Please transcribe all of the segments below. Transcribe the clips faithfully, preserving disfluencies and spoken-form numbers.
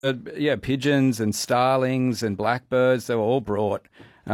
uh, yeah, pigeons and starlings and blackbirds, they were all brought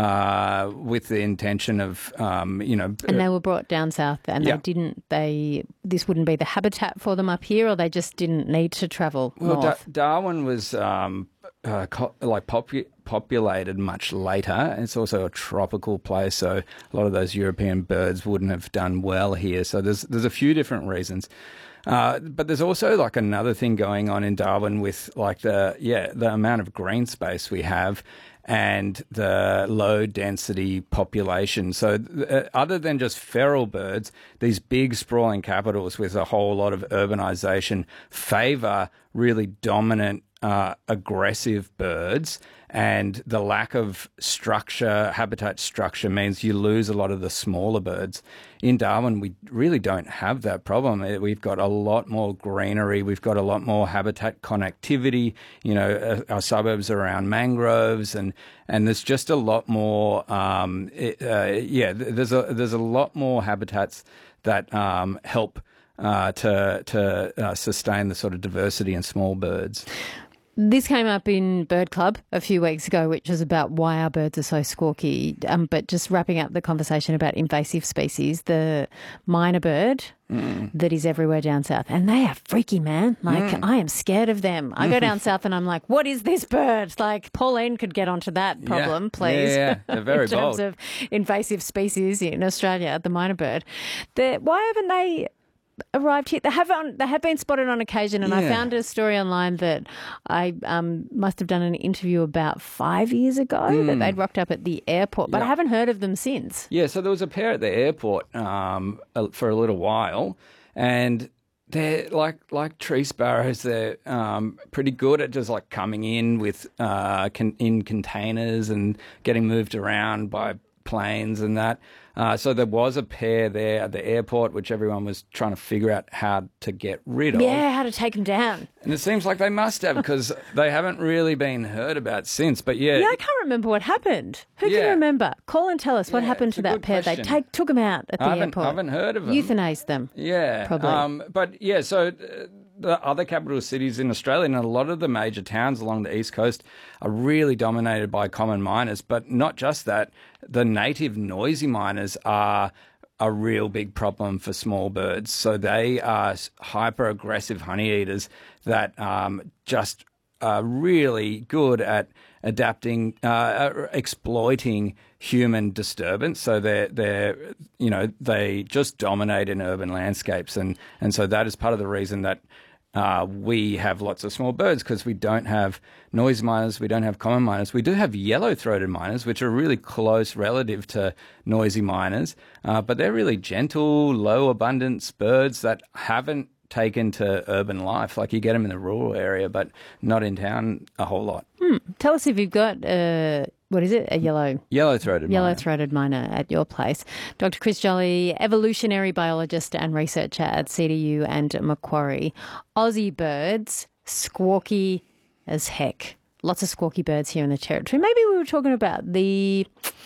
uh, with the intention of, um, you know... And they were brought down south and yeah. they didn't, they, this wouldn't be the habitat for them up here, or they just didn't need to travel well, north? Da- Darwin was um, uh, co- like popu- populated much later. It's also a tropical place, so a lot of those European birds wouldn't have done well here. So there's there's a few different reasons. Uh, but there's also like another thing going on in Darwin with like the, yeah, the amount of green space we have and the low density population. So uh, other than just feral birds, these big sprawling capitals with a whole lot of urbanization favor really dominant uh, aggressive birds, and the lack of structure, habitat structure, means you lose a lot of the smaller birds. In Darwin, we really don't have that problem. We've got a lot more greenery. We've got a lot more habitat connectivity. You know, our suburbs are around mangroves, and, and there's just a lot more. Um, uh, yeah, there's a there's a lot more habitats that um, help uh, to to uh, sustain the sort of diversity in small birds. This came up in Bird Club a few weeks ago, which was about why our birds are so squawky. Um, but just wrapping up the conversation about invasive species, the myna bird mm. that is everywhere down south, and they are freaky, man. Like, mm. I am scared of them. I go down south and I'm like, what is this bird? Like, Pauline could get onto that problem, yeah. please. Yeah, yeah. They're very in terms bold. of invasive species in Australia, the myna bird. The, why haven't they arrived here? They have on, they have been spotted on occasion, and yeah. I found a story online that I um, must have done an interview about five years ago mm. that they'd rocked up at the airport, but yeah. I haven't heard of them since. Yeah, so there was a pair at the airport um, for a little while, and they're like like tree sparrows. They're um, pretty good at just like coming in with uh, con- in containers and getting moved around by planes and that. Uh, so there was a pair there at the airport, which everyone was trying to figure out how to get rid of. Yeah, how to take them down. And it seems like they must have, because they haven't really been heard about since. But yeah. Yeah, I can't remember what happened. Who yeah. can remember? Call and tell us what yeah, happened to that pair. Question. They take, took them out at the I haven't, airport. I haven't heard of them. Euthanized them. Yeah. Probably. Um, but yeah, so... Uh, the other capital cities in Australia and a lot of the major towns along the east coast are really dominated by common miners. But not just that, the native noisy miners are a real big problem for small birds. So they are hyper aggressive honey eaters that um, just are really good at adapting, uh, exploiting human disturbance. So they're, they're, you know, they just dominate in urban landscapes. And, and so that is part of the reason that Uh, we have lots of small birds, because we don't have noise miners, we don't have common miners. We do have yellow-throated miners, which are really close relative to noisy miners, uh, but they're really gentle, low abundance birds that haven't taken to urban life. Like, you get them in the rural area, but not in town a whole lot. Hmm. Tell us if you've got, uh, what is it, a yellow... Yellow-throated miner. Yellow-throated miner at your place. Doctor Chris Jolly, evolutionary biologist and researcher at C D U and Macquarie. Aussie birds, squawky as heck. Lots of squawky birds here in the Territory. Maybe we were talking about the...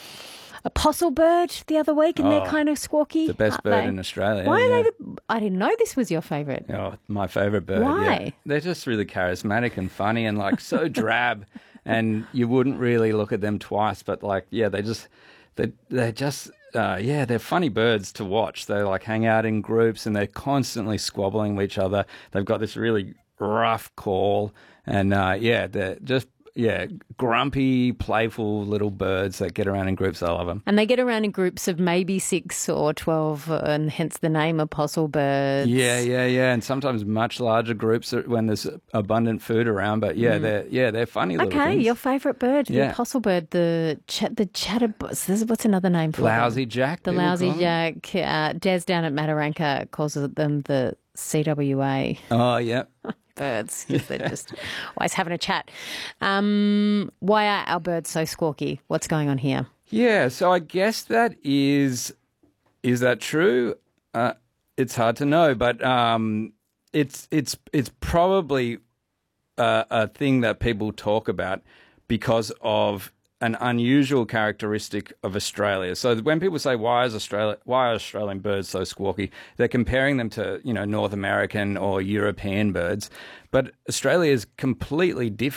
apostle bird the other week, and oh, they're kind of squawky. The best bird they? in Australia. Why yeah. are they? The, I didn't know this was your favourite. Oh, my favourite bird. Why? Yeah. They're just really charismatic and funny and like so drab, and you wouldn't really look at them twice. But like, yeah, they just they they're just uh, yeah, they're funny birds to watch. They like hang out in groups and they're constantly squabbling with each other. They've got this really rough call, and uh, yeah, they're just. Yeah, grumpy, playful little birds that get around in groups. I love them. And they get around in groups of maybe six or twelve, and hence the name apostle birds. Yeah, yeah, yeah. And sometimes much larger groups when there's abundant food around. But yeah, mm. they're yeah they're funny little okay, things. Your favourite bird, the yeah. apostle bird, the ch- the chatterbox. What's another name for Lousy them? Jack. The lousy jack. Uh, Des down at Mataranka calls them the C W A. Oh, yeah. Birds, because they're just always having a chat. Um, why are our birds so squawky? What's going on here? Yeah, so I guess that is, is that true? Uh, it's hard to know, but um, it's it's it's probably a, a thing that people talk about because of an unusual characteristic of Australia. So when people say, why is Australia, why are Australian birds so squawky? They're comparing them to, you know, North American or European birds. But Australia is completely different.